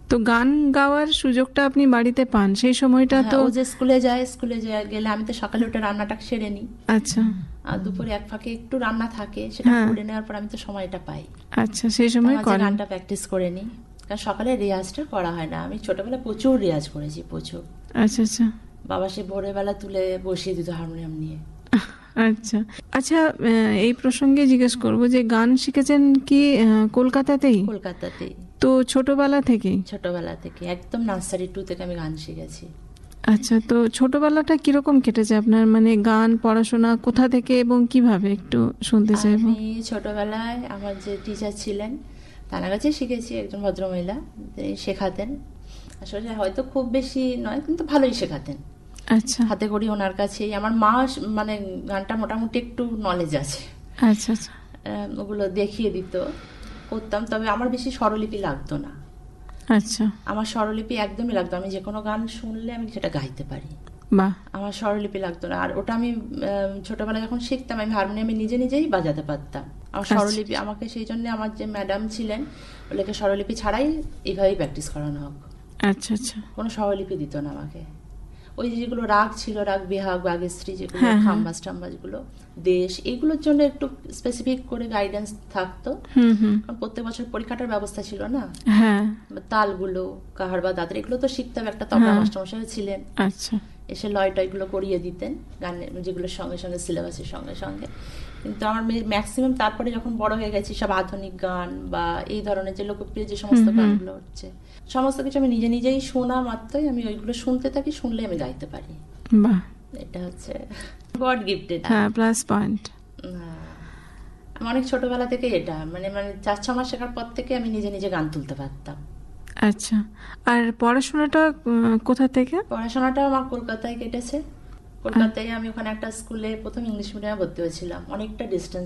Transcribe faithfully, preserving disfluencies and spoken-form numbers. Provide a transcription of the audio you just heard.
তো গান গাওয়ার সুযোগটা আপনি বাড়িতে পান সেই সময়টা? হ্যাঁ, তো ও যে স্কুলে যায়, স্কুলে যায় গেলে আমি তো সকালে উঠে রান্নাটা সেরে নিই। আচ্ছা। আর দুপুরে এক ফাঁকে একটু রান্না থাকে, সেটা হ্যাঁ। করে নেওয়ার পর আমি তো সময়টা পাই। আচ্ছা, সেই সময় মাঝে করেন? গানটা প্র্যাকটিস করে নিই, কারণ সকালে রেয়াজটা করা হয় না। আমি ছোটবেলায় প্রচুর রেয়াজ করেছি, প্রচুর। আচ্ছা আচ্ছা বাবা সে ভোরবেলা তুলে বসিয়ে দিত হারমোনিয়াম নিয়ে। আচ্ছা আচ্ছা আহ, এই প্রসঙ্গে জিজ্ঞেস করব যে গান শিখেছেন কি আহ, কলকাতাতেই? কলকাতাতেই। তো ছোটবেলা থেকেই? ছোটবেলা থেকে, একদম নার্সারি টু থেকে আমি গান শিখেছি। আচ্ছা, তো ছোটবেলাটা কিরকম কেটেছে আপনার? মানে গান পড়াশোনা কোথা থেকে এবং কিভাবে, একটু শুনতে চাইবো। আমি ছোটবেলায় আমার যে টিচার ছিলেন তার কাছে শিখেছি, একজন ভদ্রমহিলা, তিনি শেখাতেন। আসলে হয়তো খুব বেশি নয়, কিন্তু ভালোই শেখাতেন। আচ্ছা হাতে করি ওনার কাছেই। আমার মা মানে গানটা মোটামুটি একটু নলেজ আছে। আচ্ছা আচ্ছা আহ, ওগুলো দেখিয়ে দিত, করতাম। তবে আমার বেশি স্বরলিপি লাগতো না। আচ্ছা। আমার স্বরলিপি একদমই লাগতো, আমি যে কোনো গান শুনলে আমি সেটা গাইতে পারি। বাহ। আমার স্বরলিপি লাগতো না। আর ওটা আমি আহ, ছোটবেলায় যখন শিখতাম, আমি হারমোনিয়ামে নিজে নিজেই বাজাতে পারতাম। আমার স্বরলিপি আমাকে সেই জন্য আমার যে ম্যাডাম ছিলেন বলেকে স্বরলিপি ছাড়াই এইভাবেই প্র্যাকটিস করানো হোক। আচ্ছা আচ্ছা। কোনো স্বরলিপি দিত না আমাকে। ওই যেগুলো রাগ ছিল, রাগ বিহাগ, বাগেশ্রী, যেগুলো হ্যাঁ, হ্যাঁ। খাম্বাস টাম্বাস গুলো, দেশ, এইগুলোর জন্য একটু স্পেসিফিক করে গাইডেন্স থাকতো। হুম হুম। কারণ প্রত্যেক বছর পরীক্ষাটার ব্যবস্থা ছিল না। হ্যাঁ। তালগুলো, কাহার বা দাদর, এগুলো তো শিখতে হবে। একটা তবলা হ্যাঁ। মাস্টারমশাই ছিলেন, আচ্ছা এসে লয় টয়গুলো করিয়ে দিতেন গানের, যেগুলোর সঙ্গে সঙ্গে সিলেবাসের সঙ্গে সঙ্গে। কিন্তু আমার ম্যাক্সিমাম তারপরে যখন বড় হয়ে গেছি, সব আধুনিক গান বা এই ধরনের যে লোকপ্রিয় যে সমস্ত হুম, হুম। গানগুলো হচ্ছে, সমস্ত কিছু আমি নিজে নিজেই শোনা মাত্রই আমি ওইগুলো শুনতে থাকি, শুনলে আমি গাইতে পারি। বাহ। এটা হচ্ছে গড গিফটেড। হ্যাঁ, প্লাস পয়েন্ট। আমি অনেক ছোটবেলা থেকে এটা মানে মানে চার ছ মাস শেখার পর থেকে আমি নিজে নিজে গান তুলতে পারতাম। আচ্ছা, আর পড়াশোনাটা উম, কোথা থেকে? পড়াশোনাটা আমার কলকাতায় কেটেছে। কলকাতায় আমি ওখানে একটা স্কুলে প্রথম ইংলিশ মিডিয়ামে ভর্তি হয়েছিলাম, অনেকটা ডিস্টেন্স